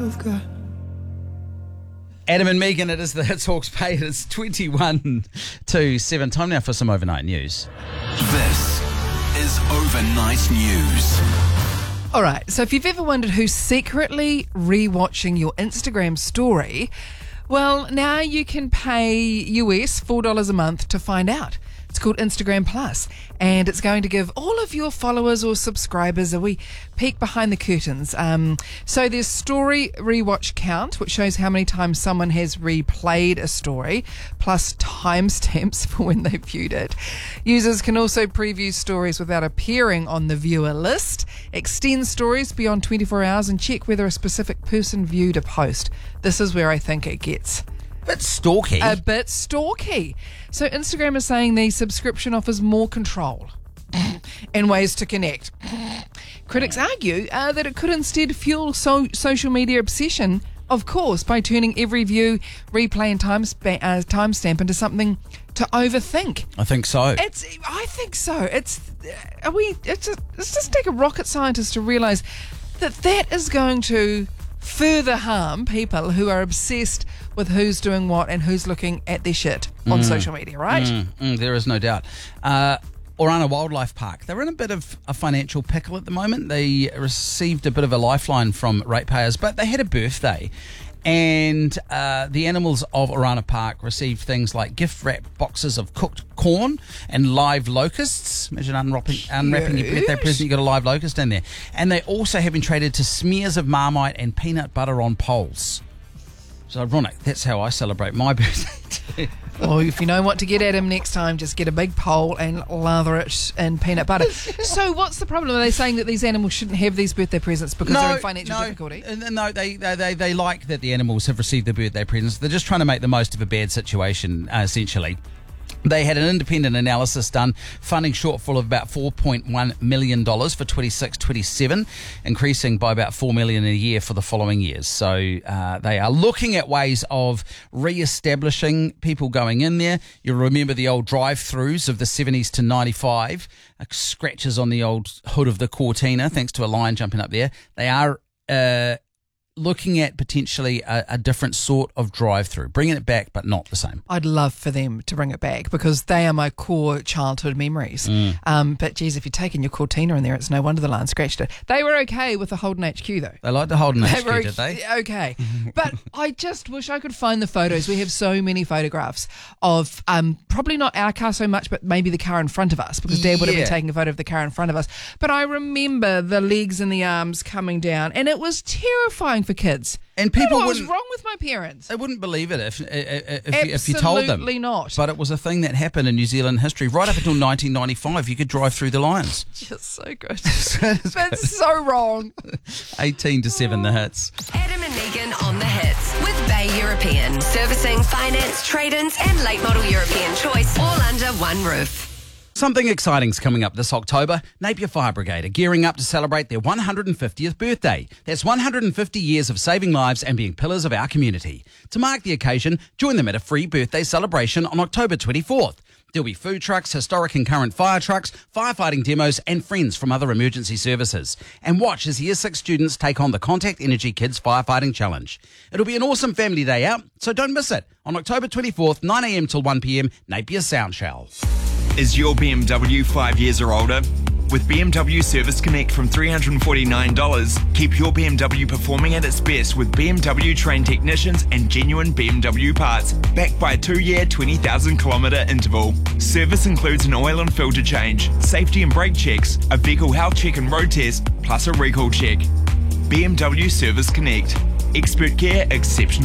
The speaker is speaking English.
Adam and Megan, it is the Hits Hawks Pay. It's 21 to 7. Time now for some overnight news. This is Overnight News. All right, so if you've ever wondered who's secretly rewatching your Instagram story, well, now you can pay US $4 a month to find out. It's called Instagram Plus, and it's going to give all of your followers or subscribers a wee peek behind the curtains. So there's story rewatch count, which shows how many times someone has replayed a story, plus timestamps for when they viewed it. Users can also preview stories without appearing on the viewer list, extend stories beyond 24 hours, and check whether a specific person viewed a post. This is where I think it gets Bit stalky. a bit stalky. So Instagram is saying the subscription offers more control and ways to connect. Critics argue that it could instead fuel social media obsession, of course, by turning every view, replay and timestamp into something to overthink. I think so. I think so. Let's just take a rocket scientist to realise that is going to further harm people who are obsessed with who's doing what and who's looking at their shit on social media, right? There is no doubt. Orana Wildlife Park, they're in a bit of a financial pickle at the moment. They received a bit of a lifeline from ratepayers, but they had a birthday. And the animals of Orana Park received things like gift wrap boxes of cooked corn and live locusts. Imagine unwrapping your birthday present, you got a live locust in there. And they also have been traded to smears of Marmite and peanut butter on poles. It's ironic. That's how I celebrate my birthday too. Well, if you know what to get at him next time, just get a big pole and lather it in peanut butter. So what's the problem? Are they saying that these animals shouldn't have these birthday presents because they're in financial difficulty? No, they like that the animals have received their birthday presents. They're just trying to make the most of a bad situation, essentially. They had an independent analysis done, funding shortfall of about $4.1 million for 26-27, increasing by about $4 million a year for the following years. So they are looking at ways of re-establishing people going in there. You'll remember the old drive-thrus of the 70s to 95, scratches on the old hood of the Cortina, thanks to a lion jumping up there. They are looking at potentially a different sort of drive-through, bringing it back but not the same. I'd love for them to bring it back because they are my core childhood memories. But geez, if you're taking your Cortina in there, it's no wonder the lion scratched it. They were okay with the Holden HQ though. They liked the Holden HQ, did they? Okay. But I just wish I could find the photos. We have so many photographs of probably not our car so much, but maybe the car in front of us, because Dad would have been taking a photo of the car in front of us. But I remember the legs and the arms coming down, and it was terrifying for kids. And people what was wrong with my parents? They wouldn't believe it if you told them. Absolutely not. But it was a thing that happened in New Zealand history. Right up until 1995, you could drive through the lions. Just so good. That's so wrong. 18 to 7, the Hits. Adam and Megan on the Hits with Bay European. Servicing, finance, trade-ins and late model European choice all under one roof. Something exciting's coming up this October. Napier Fire Brigade are gearing up to celebrate their 150th birthday. That's 150 years of saving lives and being pillars of our community. To mark the occasion, join them at a free birthday celebration on October 24th. There'll be food trucks, historic and current fire trucks, firefighting demos and friends from other emergency services. And watch as Year 6 students take on the Contact Energy Kids Firefighting Challenge. It'll be an awesome family day out, so don't miss it. On October 24th, 9am till 1pm, Napier Soundshell. Is your BMW 5 years or older? With BMW Service Connect from $349, keep your BMW performing at its best with BMW trained technicians and genuine BMW parts, backed by a 2-year, 20,000-kilometre interval. Service includes an oil and filter change, safety and brake checks, a vehicle health check and road test, plus a recall check. BMW Service Connect. Expert care, exceptional